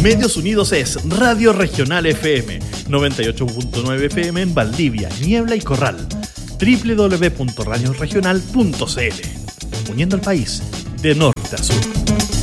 Medios Unidos es Radio Regional FM, 98.9 FM en Valdivia, Niebla y Corral. www.radioregional.cl. Uniendo al país de norte a sur.